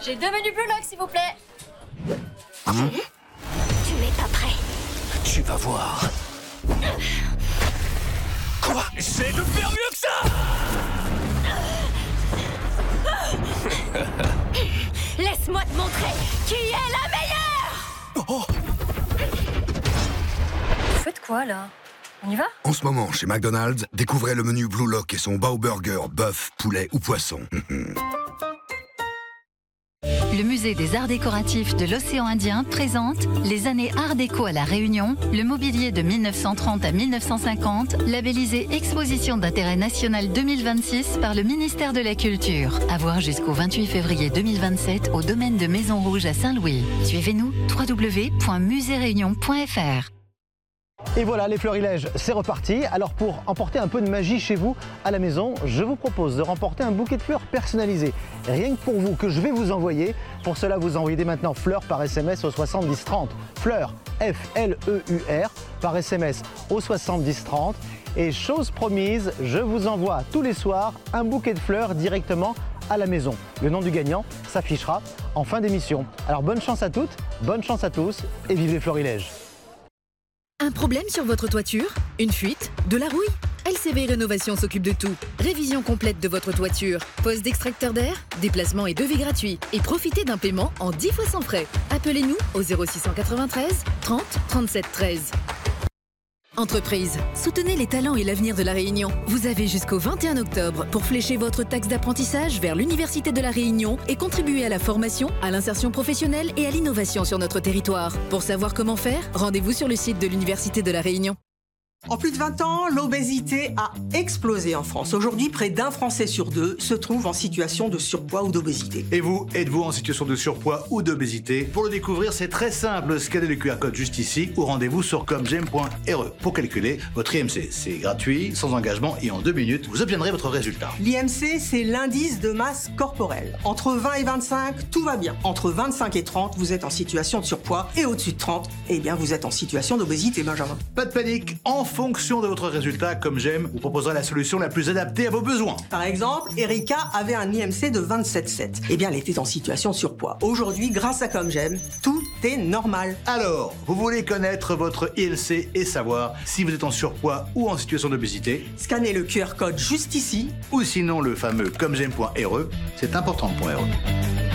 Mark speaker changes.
Speaker 1: J'ai 2 menus Blue Lock, s'il vous plaît.
Speaker 2: Tu n'es pas prêt.
Speaker 3: Tu vas voir. Quoi? J'essaie de faire mieux que ça.
Speaker 2: Laisse-moi te montrer qui est la meilleure.
Speaker 3: Oh.
Speaker 1: Vous faites quoi, là? On y va?
Speaker 4: En ce moment, chez McDonald's, découvrez le menu Blue Lock et son Bao Burger, bœuf, poulet ou poisson.
Speaker 5: Le musée des arts décoratifs de l'océan Indien présente les années Art déco à La Réunion, le mobilier de 1930 à 1950, labellisé Exposition d'intérêt national 2026 par le ministère de la Culture. À voir jusqu'au 28 février 2027 au domaine de Maison Rouge à Saint-Louis. Suivez-nous www.museeréunion.fr.
Speaker 6: Et voilà, les florilèges, c'est reparti. Alors pour emporter un peu de magie chez vous à la maison, je vous propose de remporter un bouquet de fleurs personnalisé. Rien que pour vous, que je vais vous envoyer. Pour cela, vous envoyez dès maintenant fleurs par SMS au 70 30. Fleurs, F-L-E-U-R, par SMS au 70 30. Et chose promise, je vous envoie tous les soirs un bouquet de fleurs directement à la maison. Le nom du gagnant s'affichera en fin d'émission. Alors bonne chance à toutes, bonne chance à tous et vive les florilèges.
Speaker 7: Un problème sur votre toiture? Une fuite? De la rouille? LCV Rénovation s'occupe de tout. Révision complète de votre toiture, pose d'extracteur d'air, déplacement et devis gratuit. Et profitez d'un paiement en 10 fois sans frais. Appelez-nous au 0693 30 37 13. Entreprise, soutenez les talents et l'avenir de La Réunion. Vous avez jusqu'au 21 octobre pour flécher votre taxe d'apprentissage vers l'Université de La Réunion et contribuer à la formation, à l'insertion professionnelle et à l'innovation sur notre territoire. Pour savoir comment faire, rendez-vous sur le site de l'Université de La Réunion.
Speaker 8: En plus de 20 ans, l'obésité a explosé en France. Aujourd'hui, près d'un Français sur deux se trouve en situation de surpoids ou d'obésité.
Speaker 9: Et vous, êtes-vous en situation de surpoids ou d'obésité? Pour le découvrir, c'est très simple. Scannez le QR code juste ici ou rendez-vous sur comgem.re pour calculer votre IMC. C'est gratuit, sans engagement et en 2 minutes, vous obtiendrez votre résultat.
Speaker 8: L'IMC, c'est l'indice de masse corporelle. Entre 20 et 25, tout va bien. Entre 25 et 30, vous êtes en situation de surpoids et au-dessus de 30, eh bien, vous êtes en situation d'obésité, Benjamin.
Speaker 9: Pas de panique, en fonction de votre résultat, Comgem vous proposera la solution la plus adaptée à vos besoins.
Speaker 8: Par exemple, Erika avait un IMC de 27,7. Eh bien, elle était en situation de surpoids. Aujourd'hui, grâce à Comgem, tout est normal.
Speaker 9: Alors, vous voulez connaître votre IMC et savoir si vous êtes en surpoids ou en situation d'obésité?
Speaker 8: Scannez le QR code juste ici.
Speaker 9: Ou sinon le fameux comgem.re, c'est important.re.